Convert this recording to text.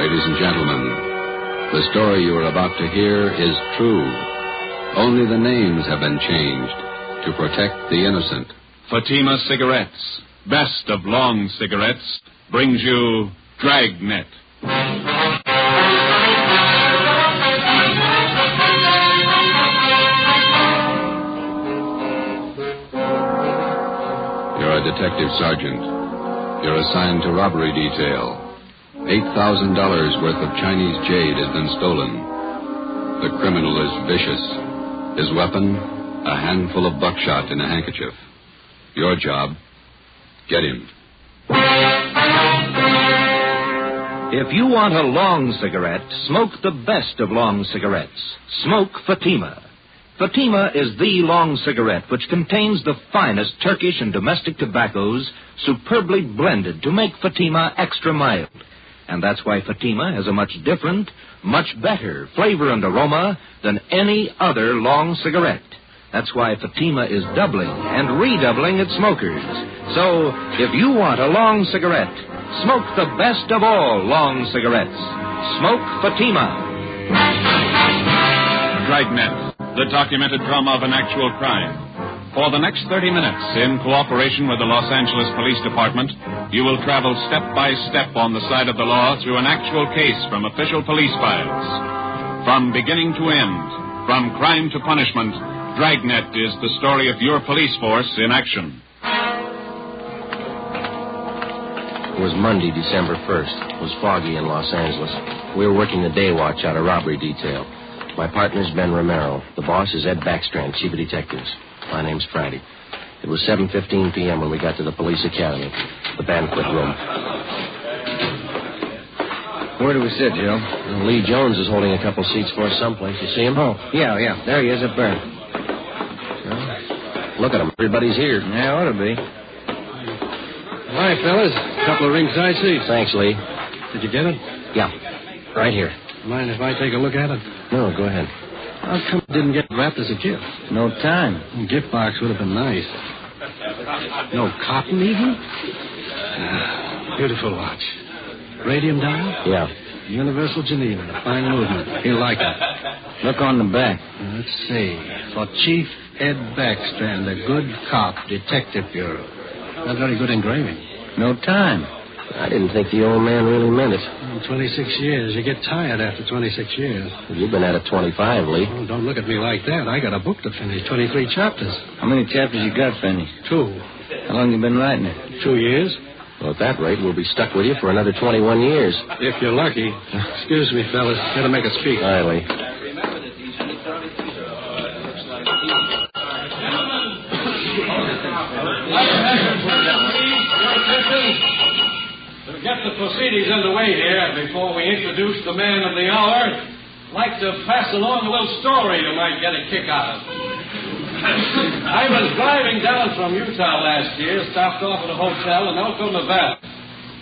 Ladies and gentlemen, the story you are about to hear is true. Only the names have been changed to protect the innocent. Fatima Cigarettes, best of long cigarettes, brings you Dragnet. You're a detective sergeant. You're assigned to robbery detail. $8,000 worth of Chinese jade has been stolen. The criminal is vicious. His weapon, a handful of buckshot in a handkerchief. Your job, get him. If you want a long cigarette, smoke the best of long cigarettes. Smoke Fatima. Fatima is the long cigarette which contains the finest Turkish and domestic tobaccos superbly blended to make Fatima extra mild. And that's why Fatima has a much different, much better flavor and aroma than any other long cigarette. That's why Fatima is doubling and redoubling its smokers. So, if you want a long cigarette, smoke the best of all long cigarettes. Smoke Fatima. Dragnet, the documented drama of an actual crime. For the next 30 minutes, in cooperation with the Los Angeles Police Department, you will travel step by step on the side of the law through an actual case from official police files. From beginning to end, from crime to punishment, Dragnet is the story of your police force in action. It was Monday, December 1st. It was foggy in Los Angeles. We were working the day watch out of robbery detail. My partner's Ben Romero. The boss is Ed Backstrand, chief of detectives. My name's Friday. It was 7:15 p.m. when we got to the police academy, the banquet room. Where do we sit, Joe? Lee Jones is holding a couple seats for us someplace. You see him? Oh, yeah. There he is up there. Well, look at him. Everybody's here. Yeah, ought to be. Hi, fellas. A couple of ringside seats. Thanks, Lee. Did you get it? Yeah, right here. Mind if I take a look at it? No, go ahead. How come it didn't get wrapped as a gift? No time. A gift box would have been nice. No cotton, even? Beautiful watch. Radium dial? Yeah. Universal Geneva. Fine movement. He'll like it. Look on the back. Let's see. For Chief Ed Backstrand, a good cop, Detective Bureau. Not very good engraving. No time. I didn't think the old man really meant it. 26 years. You get tired after 26 years. You've been at it 25, Lee. Oh, don't look at me like that. I got a book to finish. 23 chapters. How many chapters you got, Fanny? 2. How long you been writing it? 2 years. Well, at that rate, we'll be stuck with you for another 21 years. If you're lucky. Excuse me, fellas. Got to make a speak. Hi, Lee. To get the proceedings underway here, before we introduce the man of the hour, I'd like to pass along a little story you might get a kick out of. I was driving down from Utah last year, stopped off at a hotel in Elko, Nevada.